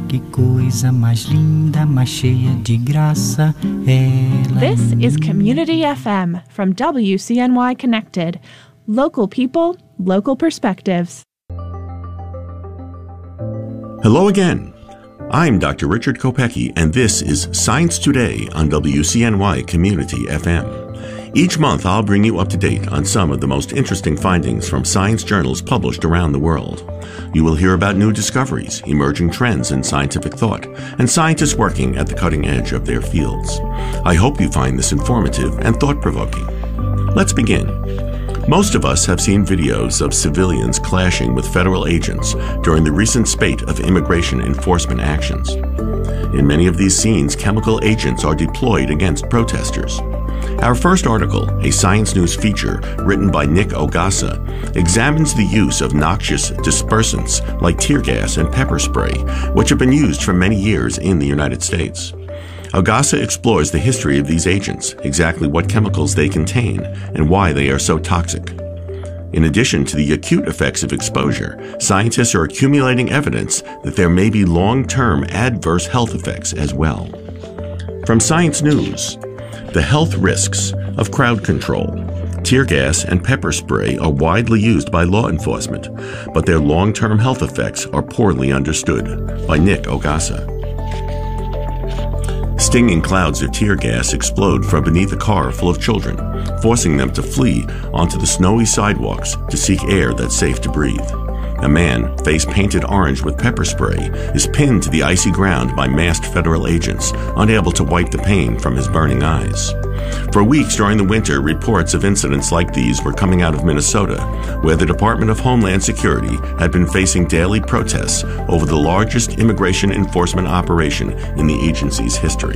que coisa mais linda, mais cheia de graça ela. This is Community FM from WCNY Connected. Local people, local perspectives. Hello again. I'm Dr. Richard Kopecki, and this is Science Today on WCNY Community FM. Each month, I'll bring you up to date on some of the most interesting findings from science journals published around the world. You will hear about new discoveries, emerging trends in scientific thought, and scientists working at the cutting edge of their fields. I hope you find this informative and thought-provoking. Let's begin. Most of us have seen videos of civilians clashing with federal agents during the recent spate of immigration enforcement actions. In many of these scenes, chemical agents are deployed against protesters. Our first article, a Science News feature written by Nick Ogassa, examines the use of noxious dispersants like tear gas and pepper spray, which have been used for many years in the United States. Ogassa explores the history of these agents, exactly what chemicals they contain, and why they are so toxic. In addition to the acute effects of exposure, scientists are accumulating evidence that there may be long-term adverse health effects as well. From Science News, the health risks of crowd control. Tear gas and pepper spray are widely used by law enforcement, but their long-term health effects are poorly understood. By Nick Ogassa. Stinging clouds of tear gas explode from beneath a car full of children, forcing them to flee onto the snowy sidewalks to seek air that's safe to breathe. A man, face painted orange with pepper spray, is pinned to the icy ground by masked federal agents, unable to wipe the pain from his burning eyes. For weeks during the winter, reports of incidents like these were coming out of Minnesota, where the Department of Homeland Security had been facing daily protests over the largest immigration enforcement operation in the agency's history.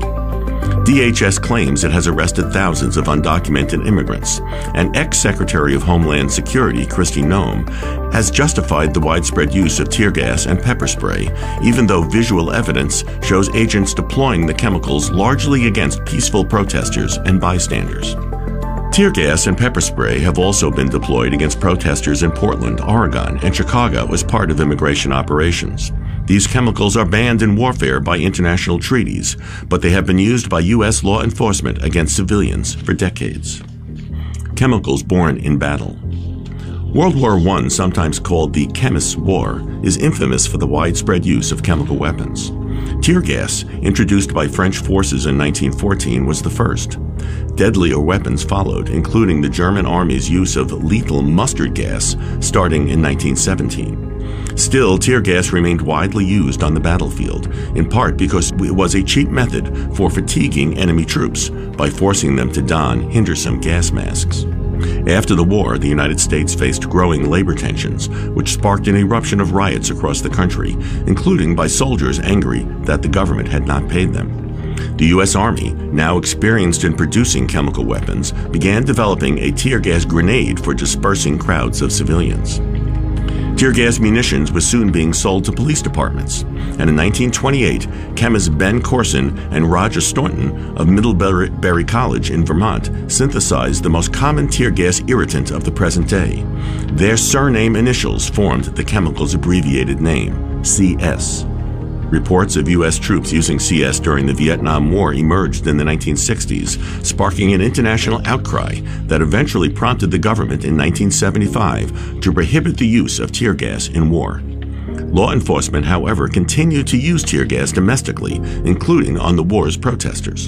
DHS claims it has arrested thousands of undocumented immigrants, and ex-Secretary of Homeland Security Kristi Noem has justified the widespread use of tear gas and pepper spray, even though visual evidence shows agents deploying the chemicals largely against peaceful protesters and bystanders. Tear gas and pepper spray have also been deployed against protesters in Portland, Oregon, and Chicago as part of immigration operations. These chemicals are banned in warfare by international treaties, but they have been used by U.S. law enforcement against civilians for decades. Chemicals born in battle. World War I, sometimes called the Chemists' War, is infamous for the widespread use of chemical weapons. Tear gas, introduced by French forces in 1914, was the first. Deadlier weapons followed, including the German Army's use of lethal mustard gas starting in 1917. Still, tear gas remained widely used on the battlefield, in part because it was a cheap method for fatiguing enemy troops by forcing them to don Henderson gas masks. After the war, the United States faced growing labor tensions, which sparked an eruption of riots across the country, including by soldiers angry that the government had not paid them. The U.S. Army, now experienced in producing chemical weapons, began developing a tear gas grenade for dispersing crowds of civilians. Tear gas munitions was soon being sold to police departments, and in 1928, chemists Ben Corson and Roger Staunton of Middlebury College in Vermont synthesized the most common tear gas irritant of the present day. Their surname initials formed the chemical's abbreviated name, CS. Reports of U.S. troops using CS during the Vietnam War emerged in the 1960s, sparking an international outcry that eventually prompted the government in 1975 to prohibit the use of tear gas in war. Law enforcement, however, continued to use tear gas domestically, including on the war's protesters.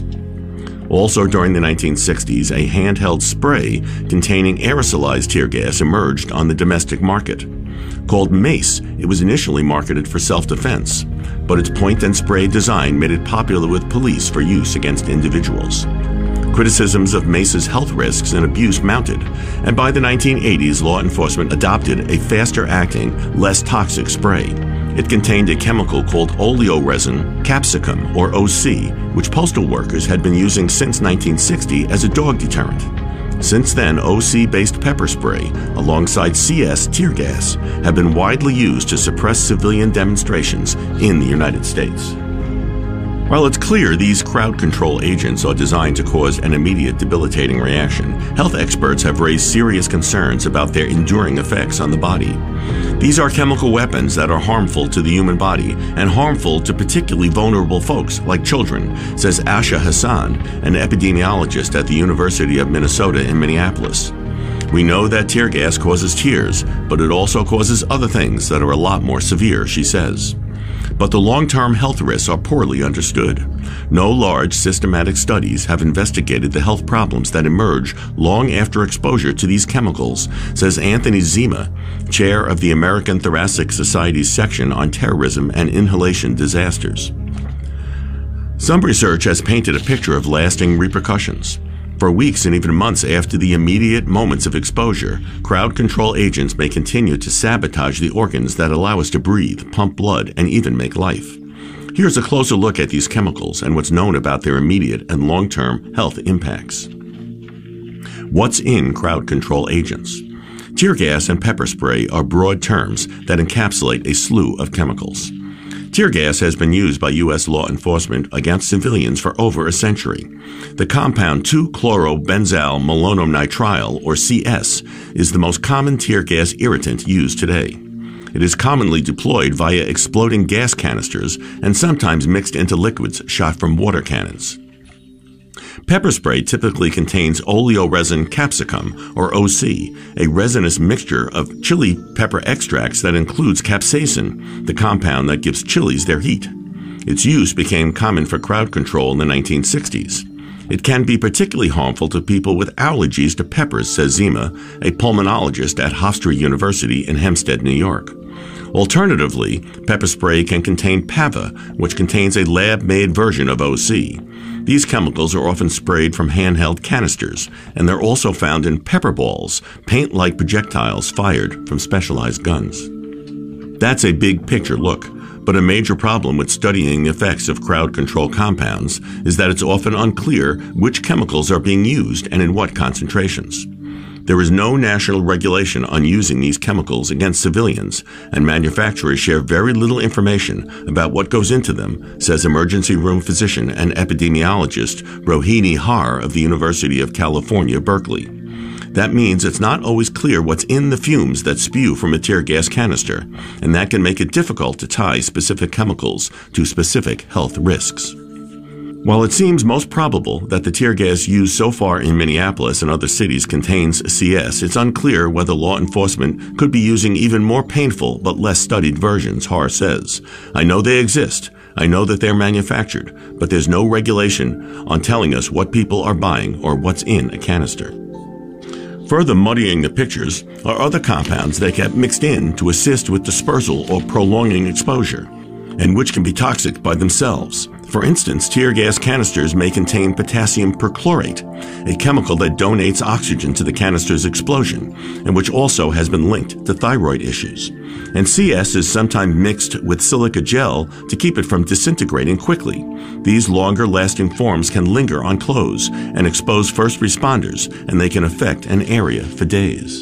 Also during the 1960s, a handheld spray containing aerosolized tear gas emerged on the domestic market. Called Mace, it was initially marketed for self-defense, but its point-and-spray design made it popular with police for use against individuals. Criticisms of Mace's health risks and abuse mounted, and by the 1980s, law enforcement adopted a faster-acting, less toxic spray. It contained a chemical called oleoresin capsicum, or OC, which postal workers had been using since 1960 as a dog deterrent. Since then, OC-based pepper spray, alongside CS tear gas, have been widely used to suppress civilian demonstrations in the United States. While it's clear these crowd control agents are designed to cause an immediate debilitating reaction, health experts have raised serious concerns about their enduring effects on the body. These are chemical weapons that are harmful to the human body and harmful to particularly vulnerable folks like children, says Asha Hassan, an epidemiologist at the University of Minnesota in Minneapolis. We know that tear gas causes tears, but it also causes other things that are a lot more severe, she says. But the long-term health risks are poorly understood. No large systematic studies have investigated the health problems that emerge long after exposure to these chemicals, says Anthony Zima, chair of the American Thoracic Society's section on terrorism and inhalation disasters. Some research has painted a picture of lasting repercussions. For weeks and even months after the immediate moments of exposure, crowd control agents may continue to sabotage the organs that allow us to breathe, pump blood, and even make life. Here's a closer look at these chemicals and what's known about their immediate and long-term health impacts. What's in crowd control agents? Tear gas and pepper spray are broad terms that encapsulate a slew of chemicals. Tear gas has been used by U.S. law enforcement against civilians for over a century. The compound 2-chlorobenzyl malonitrile, or CS, is the most common tear gas irritant used today. It is commonly deployed via exploding gas canisters and sometimes mixed into liquids shot from water cannons. Pepper spray typically contains oleoresin capsicum, or OC, a resinous mixture of chili pepper extracts that includes capsaicin, the compound that gives chilies their heat. Its use became common for crowd control in the 1960s. It can be particularly harmful to people with allergies to peppers, says Zima, a pulmonologist at Hofstra University in Hempstead, New York. Alternatively, pepper spray can contain PAVA, which contains a lab-made version of OC. These chemicals are often sprayed from handheld canisters, and they're also found in pepper balls, paint-like projectiles fired from specialized guns. That's a big picture look, but a major problem with studying the effects of crowd control compounds is that it's often unclear which chemicals are being used and in what concentrations. There is no national regulation on using these chemicals against civilians, and manufacturers share very little information about what goes into them, says emergency room physician and epidemiologist Rohini Har of the University of California, Berkeley. That means it's not always clear what's in the fumes that spew from a tear gas canister, and that can make it difficult to tie specific chemicals to specific health risks. While it seems most probable that the tear gas used so far in Minneapolis and other cities contains CS, it's unclear whether law enforcement could be using even more painful but less studied versions, Har says. I know they exist. I know that they're manufactured, but there's no regulation on telling us what people are buying or what's in a canister. Further muddying the pictures are other compounds that get mixed in to assist with dispersal or prolonging exposure, and which can be toxic by themselves. For instance, tear gas canisters may contain potassium perchlorate, a chemical that donates oxygen to the canister's explosion, and which also has been linked to thyroid issues. And CS is sometimes mixed with silica gel to keep it from disintegrating quickly. These longer-lasting forms can linger on clothes and expose first responders, and they can affect an area for days.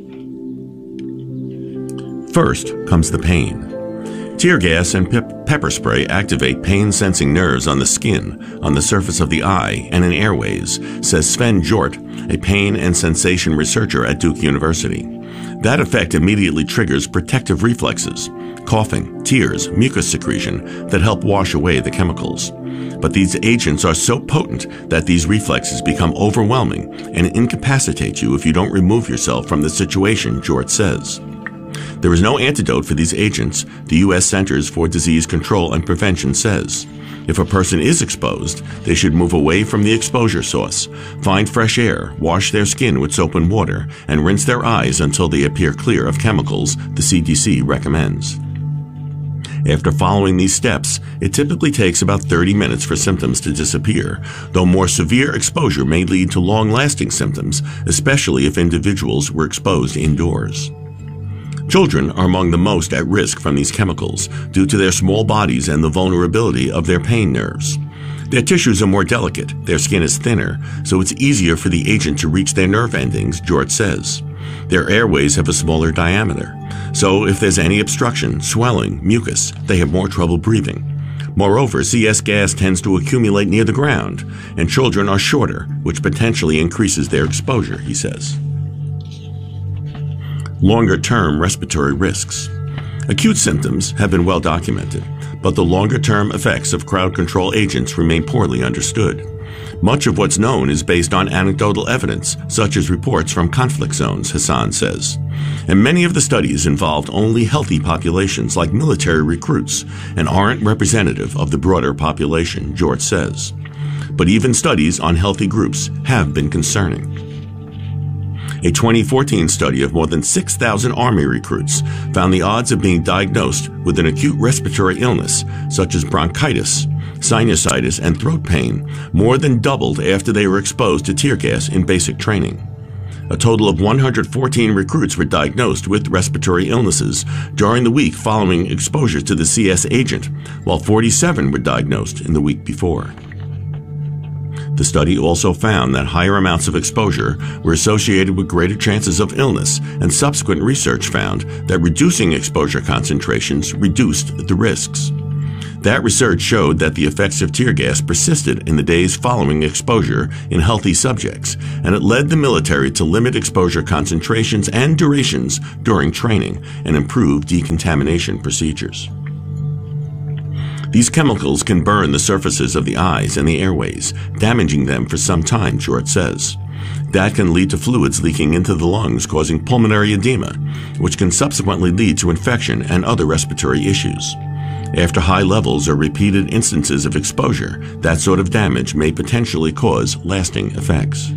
First comes the pain. Tear gas and pepper spray activate pain-sensing nerves on the skin, on the surface of the eye, and in airways, says Sven Jort, a pain and sensation researcher at Duke University. That effect immediately triggers protective reflexes, coughing, tears, mucus secretion that help wash away the chemicals. But these agents are so potent that these reflexes become overwhelming and incapacitate you if you don't remove yourself from the situation, Jort says. There is no antidote for these agents, the U.S. Centers for Disease Control and Prevention says. If a person is exposed, they should move away from the exposure source, find fresh air, wash their skin with soap and water, and rinse their eyes until they appear clear of chemicals the CDC recommends. After following these steps, it typically takes about 30 minutes for symptoms to disappear, though more severe exposure may lead to long-lasting symptoms, especially if individuals were exposed indoors. Children are among the most at risk from these chemicals due to their small bodies and the vulnerability of their pain nerves. Their tissues are more delicate, their skin is thinner, so it's easier for the agent to reach their nerve endings, Jort says. Their airways have a smaller diameter, so if there's any obstruction, swelling, mucus, they have more trouble breathing. Moreover, CS gas tends to accumulate near the ground, and children are shorter, which potentially increases their exposure, he says. Longer-term respiratory risks. Acute symptoms have been well documented, but the longer-term effects of crowd control agents remain poorly understood. Much of what's known is based on anecdotal evidence, such as reports from conflict zones, Hassan says. And many of the studies involved only healthy populations like military recruits and aren't representative of the broader population, George says. But even studies on healthy groups have been concerning. A 2014 study of more than 6,000 Army recruits found the odds of being diagnosed with an acute respiratory illness, such as bronchitis, sinusitis, and throat pain, more than doubled after they were exposed to tear gas in basic training. A total of 114 recruits were diagnosed with respiratory illnesses during the week following exposure to the CS agent, while 47 were diagnosed in the week before. The study also found that higher amounts of exposure were associated with greater chances of illness, and subsequent research found that reducing exposure concentrations reduced the risks. That research showed that the effects of tear gas persisted in the days following exposure in healthy subjects, and it led the military to limit exposure concentrations and durations during training and improve decontamination procedures. These chemicals can burn the surfaces of the eyes and the airways, damaging them for some time, George says. That can lead to fluids leaking into the lungs, causing pulmonary edema, which can subsequently lead to infection and other respiratory issues. After high levels or repeated instances of exposure, that sort of damage may potentially cause lasting effects.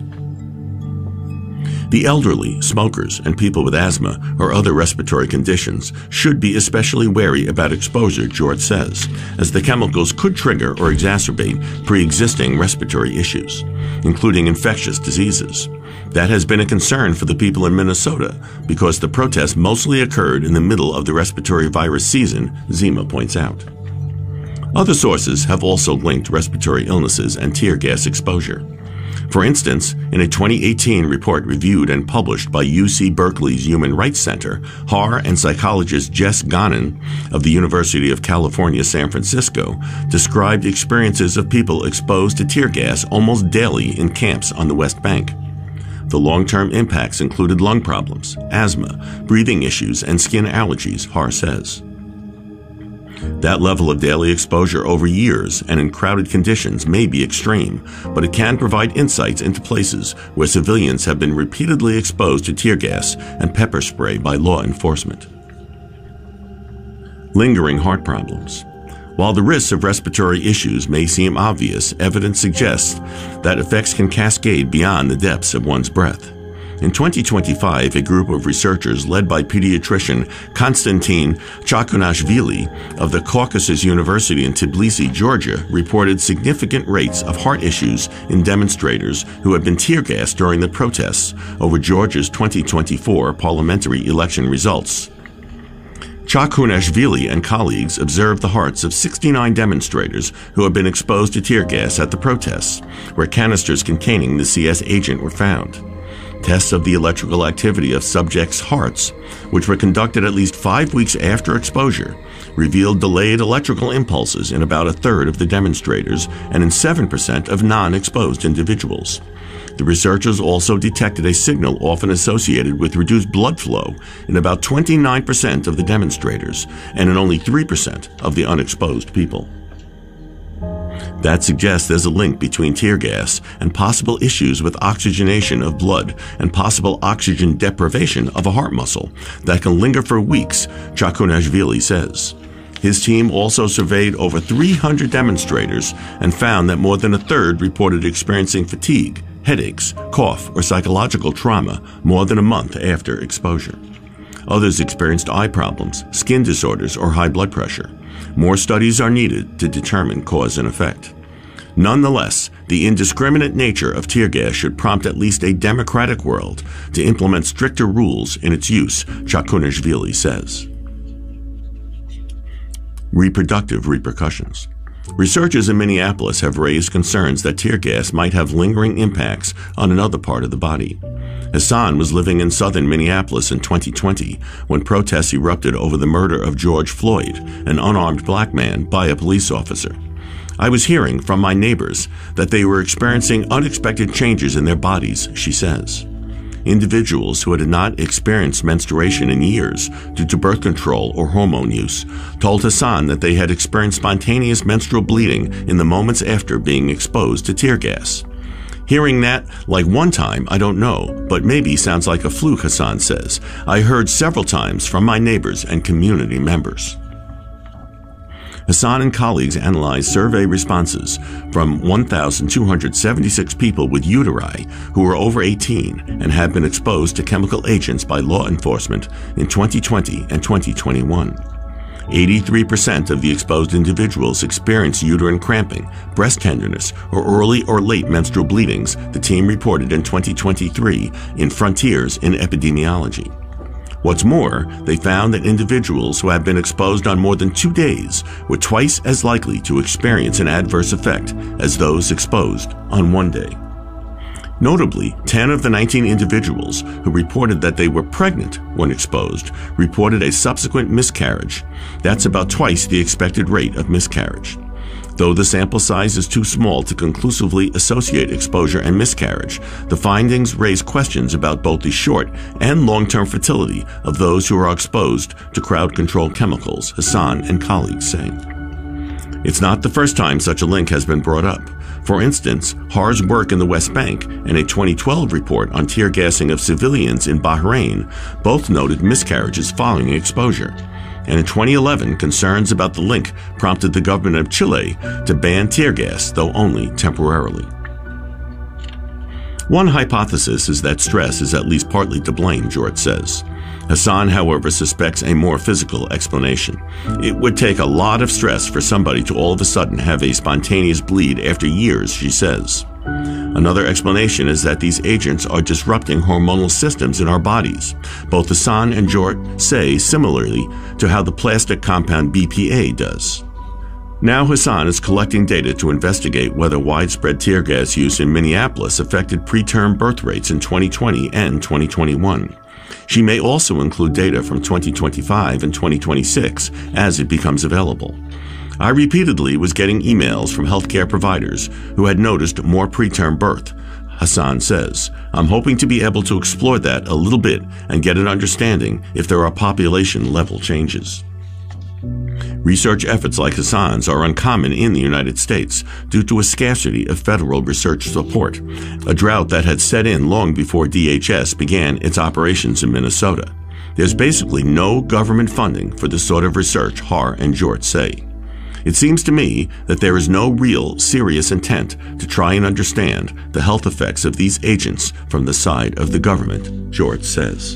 The elderly, smokers, and people with asthma or other respiratory conditions should be especially wary about exposure, George says, as the chemicals could trigger or exacerbate pre-existing respiratory issues, including infectious diseases. That has been a concern for the people in Minnesota because the protests mostly occurred in the middle of the respiratory virus season, Zima points out. Other sources have also linked respiratory illnesses and tear gas exposure. For instance, in a 2018 report reviewed and published by UC Berkeley's Human Rights Center, Har and psychologist Jess Ganin of the University of California, San Francisco described experiences of people exposed to tear gas almost daily in camps on the West Bank. The long-term impacts included lung problems, asthma, breathing issues, and skin allergies, Har says. That level of daily exposure over years and in crowded conditions may be extreme, but it can provide insights into places where civilians have been repeatedly exposed to tear gas and pepper spray by law enforcement. Lingering heart problems. While the risks of respiratory issues may seem obvious, evidence suggests that effects can cascade beyond the depths of one's breath. In 2025, a group of researchers led by pediatrician Konstantin Chakunashvili of the Caucasus University in Tbilisi, Georgia, reported significant rates of heart issues in demonstrators who had been tear gassed during the protests over Georgia's 2024 parliamentary election results. Chakunashvili and colleagues observed the hearts of 69 demonstrators who had been exposed to tear gas at the protests, where canisters containing the CS agent were found. Tests of the electrical activity of subjects' hearts, which were conducted at least 5 weeks after exposure, revealed delayed electrical impulses in about a third of the demonstrators and in 7% of non-exposed individuals. The researchers also detected a signal often associated with reduced blood flow in about 29% of the demonstrators and in only 3% of the unexposed people. That suggests there's a link between tear gas and possible issues with oxygenation of blood and possible oxygen deprivation of a heart muscle that can linger for weeks, Chakunashvili says. His team also surveyed over 300 demonstrators and found that more than a third reported experiencing fatigue, headaches, cough, or psychological trauma more than a month after exposure. Others experienced eye problems, skin disorders, or high blood pressure. More studies are needed to determine cause and effect. Nonetheless, the indiscriminate nature of tear gas should prompt at least a democratic world to implement stricter rules in its use, Chakunashvili says. Reproductive repercussions. Researchers in Minneapolis have raised concerns that tear gas might have lingering impacts on another part of the body. Hassan was living in southern Minneapolis in 2020 when protests erupted over the murder of George Floyd, an unarmed black man, by a police officer. I was hearing from my neighbors that they were experiencing unexpected changes in their bodies, she says. individuals who had not experienced menstruation in years due to birth control or hormone use told Hassan that they had experienced spontaneous menstrual bleeding in the moments after being exposed to tear gas. Hearing that, like one time, I don't know, but maybe sounds like a fluke, Hassan says. I heard several times from my neighbors and community members. Hassan and colleagues analyzed survey responses from 1,276 people with uteri who were over 18 and had been exposed to chemical agents by law enforcement in 2020 and 2021. 83% of the exposed individuals experienced uterine cramping, breast tenderness, or early or late menstrual bleedings, the team reported in 2023 in Frontiers in Epidemiology. What's more, they found that individuals who have been exposed on more than 2 days were twice as likely to experience an adverse effect as those exposed on 1 day. Notably, 10 of the 19 individuals who reported that they were pregnant when exposed reported a subsequent miscarriage. That's about twice the expected rate of miscarriage. Though the sample size is too small to conclusively associate exposure and miscarriage, the findings raise questions about both the short and long-term fertility of those who are exposed to crowd-control chemicals, Hassan and colleagues say. It's not the first time such a link has been brought up. For instance, Har's work in the West Bank and a 2012 report on tear gassing of civilians in Bahrain both noted miscarriages following exposure. And in 2011, concerns about the link prompted the government of Chile to ban tear gas, though only temporarily. One hypothesis is that stress is at least partly to blame, George says. Hassan, however, suspects a more physical explanation. It would take a lot of stress for somebody to all of a sudden have a spontaneous bleed after years, she says. Another explanation is that these agents are disrupting hormonal systems in our bodies. Both Hassan and George say similarly to how the plastic compound BPA does. Now Hassan is collecting data to investigate whether widespread tear gas use in Minneapolis affected preterm birth rates in 2020 and 2021. She may also include data from 2025 and 2026 as it becomes available. I repeatedly was getting emails from healthcare providers who had noticed more preterm birth, Hassan says. I'm hoping to be able to explore that a little bit and get an understanding if there are population-level changes. Research efforts like Hassan's are uncommon in the United States due to a scarcity of federal research support, a drought that had set in long before DHS began its operations in Minnesota. There's basically no government funding for the sort of research Har and George say. It seems to me that there is no real, serious intent to try and understand the health effects of these agents from the side of the government, George says.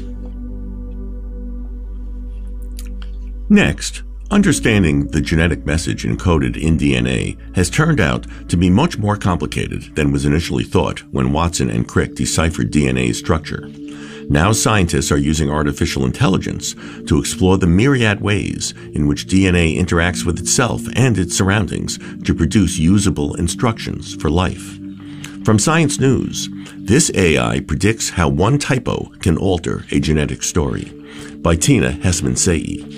Next, understanding the genetic message encoded in DNA has turned out to be much more complicated than was initially thought when Watson and Crick deciphered DNA's structure. Now scientists are using artificial intelligence to explore the myriad ways in which DNA interacts with itself and its surroundings to produce usable instructions for life. From Science News, this AI predicts how one typo can alter a genetic story. By Tina Hessman-Sayi.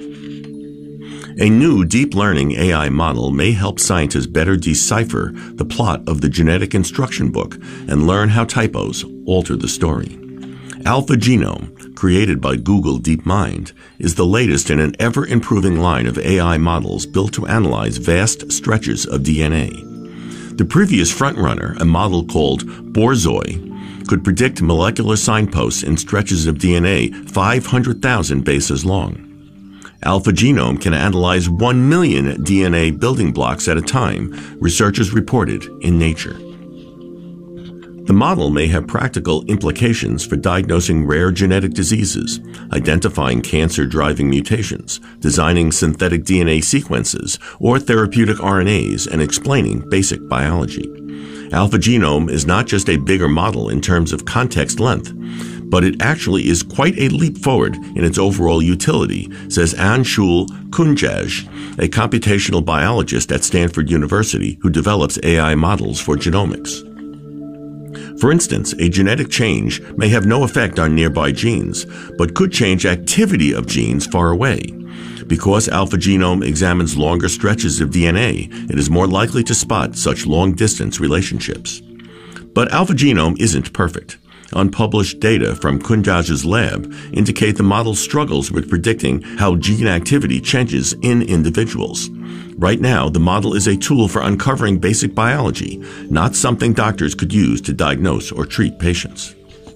A new deep learning AI model may help scientists better decipher the plot of the genetic instruction book and learn how typos alter the story. AlphaGenome, created by Google DeepMind, is the latest in an ever-improving line of AI models built to analyze vast stretches of DNA. The previous frontrunner, a model called Borzoi, could predict molecular signposts in stretches of DNA 500,000 bases long. AlphaGenome can analyze 1 million DNA building blocks at a time, researchers reported in Nature. The model may have practical implications for diagnosing rare genetic diseases, identifying cancer-driving mutations, designing synthetic DNA sequences, or therapeutic RNAs, and explaining basic biology. AlphaGenome is not just a bigger model in terms of context length, but it actually is quite a leap forward in its overall utility, says Anshul Kunjaj, a computational biologist at Stanford University who develops AI models for genomics. For instance, a genetic change may have no effect on nearby genes, but could change activity of genes far away. Because AlphaGenome examines longer stretches of DNA, it is more likely to spot such long-distance relationships. But AlphaGenome isn't perfect. Unpublished data from Kunjaj's lab indicate the model struggles with predicting how gene activity changes in individuals. Right now, the model is a tool for uncovering basic biology, not something doctors could use to diagnose or treat patients.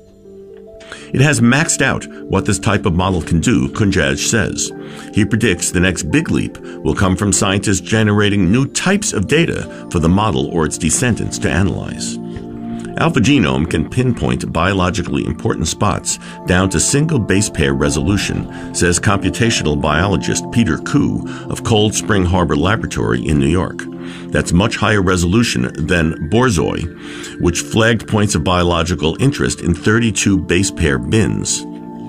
It has maxed out what this type of model can do, Kunjaj says. He predicts the next big leap will come from scientists generating new types of data for the model or its descendants to analyze. AlphaGenome can pinpoint biologically important spots down to single base pair resolution, says computational biologist Peter Koo of Cold Spring Harbor Laboratory in New York. That's much higher resolution than Borzoi, which flagged points of biological interest in 32 base pair bins.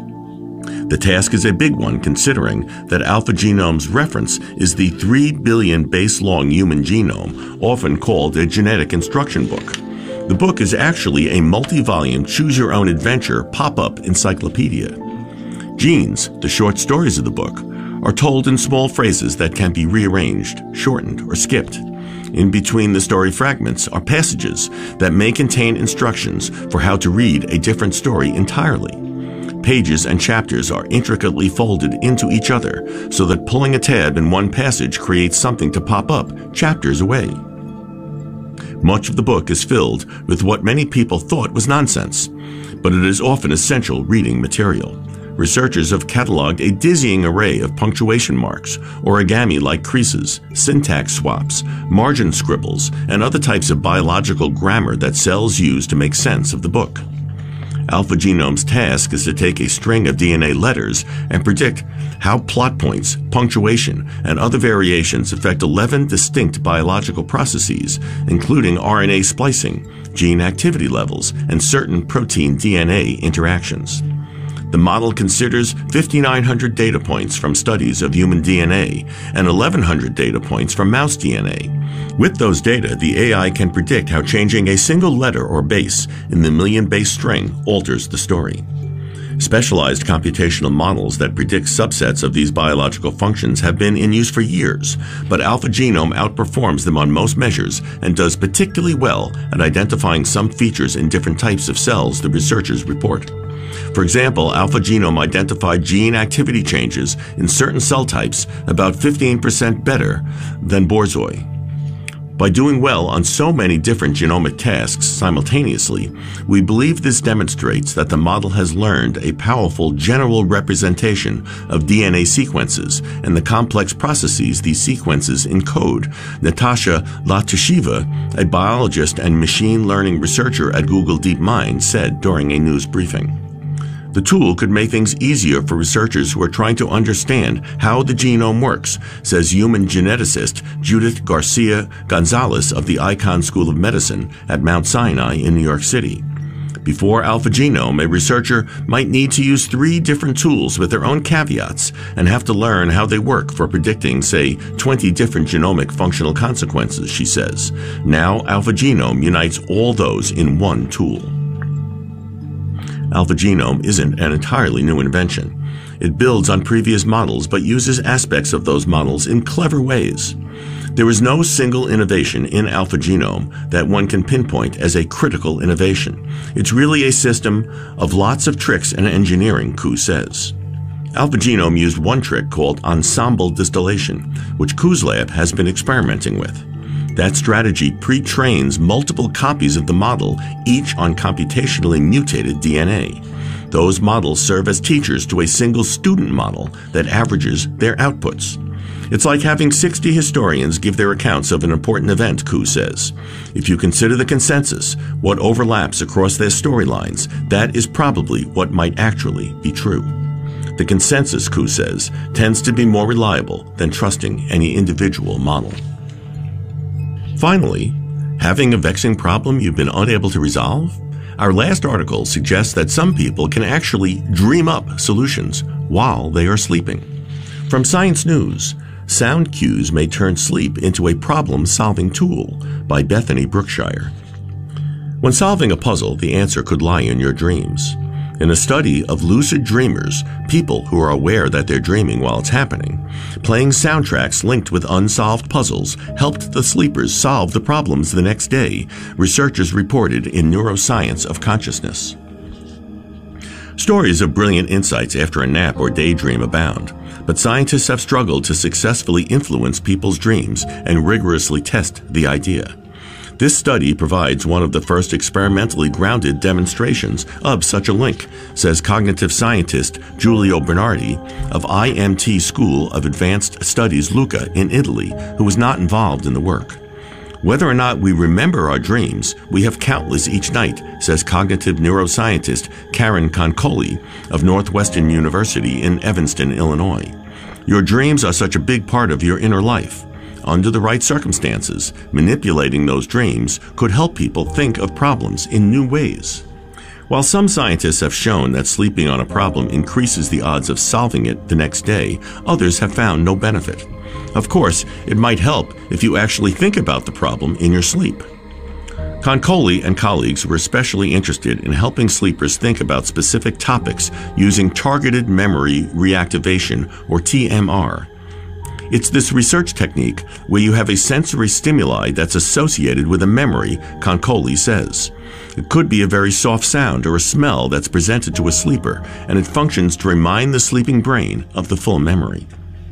The task is a big one, considering that AlphaGenome's reference is the 3 billion base-long human genome, often called a genetic instruction book. The book is actually a multi-volume choose-your-own-adventure pop-up encyclopedia. Genes, the short stories of the book, are told in small phrases that can be rearranged, shortened, or skipped. In between the story fragments are passages that may contain instructions for how to read a different story entirely. Pages and chapters are intricately folded into each other so that pulling a tab in one passage creates something to pop up chapters away. Much of the book is filled with what many people thought was nonsense, but it is often essential reading material. Researchers have cataloged a dizzying array of punctuation marks, origami-like creases, syntax swaps, margin scribbles, and other types of biological grammar that cells use to make sense of the book. AlphaGenome's task is to take a string of DNA letters and predict how plot points, punctuation, and other variations affect 11 distinct biological processes, including RNA splicing, gene activity levels, and certain protein-DNA interactions. The model considers 5,900 data points from studies of human DNA and 1,100 data points from mouse DNA. With those data, the AI can predict how changing a single letter or base in the million-base string alters the story. Specialized computational models that predict subsets of these biological functions have been in use for years, but AlphaGenome outperforms them on most measures and does particularly well at identifying some features in different types of cells, the researchers report. For example, AlphaGenome identified gene activity changes in certain cell types about 15% better than Borzoi. By doing well on so many different genomic tasks simultaneously, we believe this demonstrates that the model has learned a powerful general representation of DNA sequences and the complex processes these sequences encode, Natasha Latasheva, a biologist and machine learning researcher at Google DeepMind, said during a news briefing. The tool could make things easier for researchers who are trying to understand how the genome works, says human geneticist Judith Garcia Gonzalez of the Icahn School of Medicine at Mount Sinai in New York City. Before AlphaGenome, a researcher might need to use 3 different tools with their own caveats and have to learn how they work for predicting, say, 20 different genomic functional consequences, she says. Now, AlphaGenome unites all those in one tool. AlphaGenome isn't an entirely new invention. It builds on previous models but uses aspects of those models in clever ways. There is no single innovation in AlphaGenome that one can pinpoint as a critical innovation. It's really a system of lots of tricks and engineering, Koo says. AlphaGenome used one trick called ensemble distillation, which Koo's lab has been experimenting with. That strategy pre-trains multiple copies of the model, each on computationally mutated DNA. Those models serve as teachers to a single student model that averages their outputs. It's like having 60 historians give their accounts of an important event, Koo says. If you consider the consensus, what overlaps across their storylines, that is probably what might actually be true. The consensus, Koo says, tends to be more reliable than trusting any individual model. Finally, having a vexing problem you've been unable to resolve? Our last article suggests that some people can actually dream up solutions while they are sleeping. From Science News, Sound Cues May Turn Sleep into a Problem-Solving Tool by Bethany Brookshire. When solving a puzzle, the answer could lie in your dreams. In a study of lucid dreamers, people who are aware that they're dreaming while it's happening, playing soundtracks linked with unsolved puzzles helped the sleepers solve the problems the next day, researchers reported in Neuroscience of Consciousness. Stories of brilliant insights after a nap or daydream abound, but scientists have struggled to successfully influence people's dreams and rigorously test the idea. This study provides one of the first experimentally grounded demonstrations of such a link, says cognitive scientist Giulio Bernardi of IMT School of Advanced Studies Lucca in Italy, who was not involved in the work. Whether or not we remember our dreams, we have countless each night, says cognitive neuroscientist Karen Concoli of Northwestern University in Evanston, Illinois. Your dreams are such a big part of your inner life. Under the right circumstances, manipulating those dreams could help people think of problems in new ways. While some scientists have shown that sleeping on a problem increases the odds of solving it the next day, others have found no benefit. Of course, it might help if you actually think about the problem in your sleep. Concoli and colleagues were especially interested in helping sleepers think about specific topics using targeted memory reactivation, or TMR. It's this research technique where you have a sensory stimuli that's associated with a memory, Concoli says. It could be a very soft sound or a smell that's presented to a sleeper, and it functions to remind the sleeping brain of the full memory.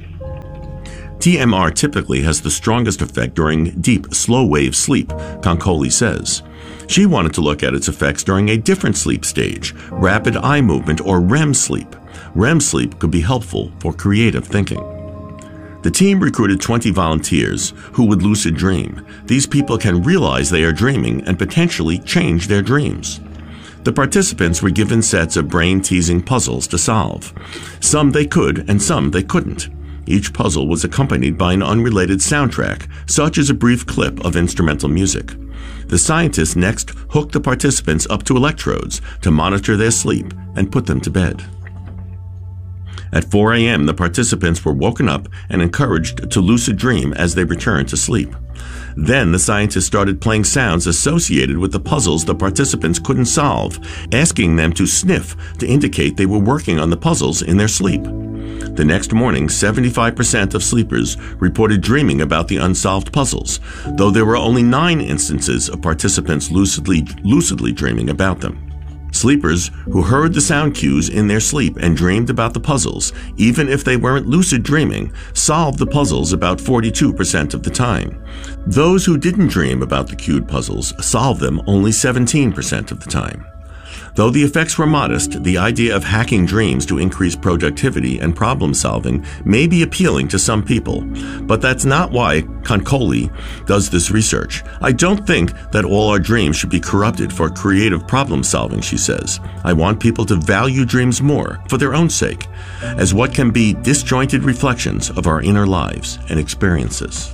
TMR typically has the strongest effect during deep, slow-wave sleep, Concoli says. She wanted to look at its effects during a different sleep stage, rapid eye movement or REM sleep. REM sleep could be helpful for creative thinking. The team recruited 20 volunteers who would lucid dream. These people can realize they are dreaming and potentially change their dreams. The participants were given sets of brain-teasing puzzles to solve. Some they could and some they couldn't. Each puzzle was accompanied by an unrelated soundtrack, such as a brief clip of instrumental music. The scientists next hooked the participants up to electrodes to monitor their sleep and put them to bed. At 4 a.m., the participants were woken up and encouraged to lucid dream as they returned to sleep. Then the scientists started playing sounds associated with the puzzles the participants couldn't solve, asking them to sniff to indicate they were working on the puzzles in their sleep. The next morning, 75% of sleepers reported dreaming about the unsolved puzzles, though there were only 9 instances of participants lucidly dreaming about them. Sleepers who heard the sound cues in their sleep and dreamed about the puzzles, even if they weren't lucid dreaming, solved the puzzles about 42% of the time. Those who didn't dream about the cued puzzles solved them only 17% of the time. Though the effects were modest, the idea of hacking dreams to increase productivity and problem solving may be appealing to some people, but that's not why Concoli does this research. I don't think that all our dreams should be corrupted for creative problem solving, she says. I want people to value dreams more for their own sake, as what can be disjointed reflections of our inner lives and experiences.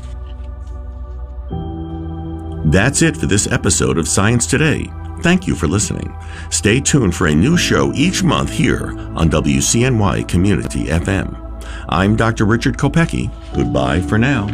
That's it for this episode of Science Today. Thank you for listening. Stay tuned for a new show each month here on WCNY Community FM. I'm Dr. Richard Kopecki. Goodbye for now.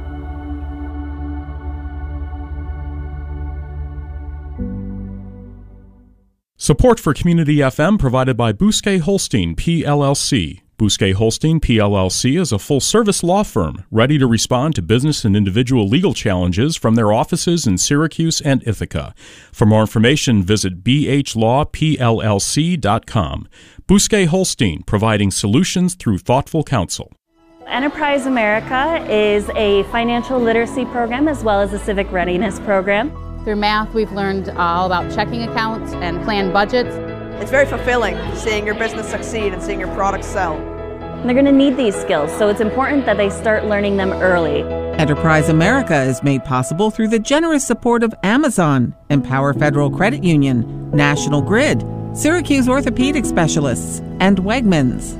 Support for Community FM provided by Bousquet Holstein, PLLC. Bousquet Holstein, PLLC is a full-service law firm ready to respond to business and individual legal challenges from their offices in Syracuse and Ithaca. For more information, visit bhlawpllc.com. Bousquet Holstein, providing solutions through thoughtful counsel. Enterprise America is a financial literacy program as well as a civic readiness program. Through math, we've learned all about checking accounts and planned budgets. It's very fulfilling seeing your business succeed and seeing your products sell. And they're going to need these skills, so it's important that they start learning them early. Enterprise America is made possible through the generous support of Amazon, Empower Federal Credit Union, National Grid, Syracuse Orthopedic Specialists, and Wegmans.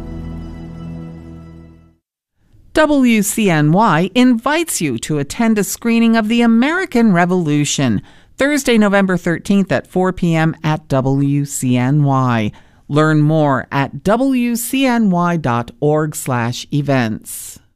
WCNY invites you to attend a screening of The American Revolution, Thursday, November 13th at 4 p.m. at WCNY. Learn more at wcny.org/events.